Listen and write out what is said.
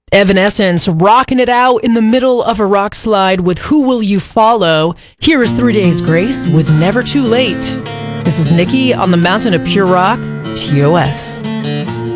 Evanescence rocking it out in the middle of a rock slide with Who Will You Follow? Here is 3 Days Grace with Never Too Late. This is Nikki on the Mountain of Pure Rock, TOS.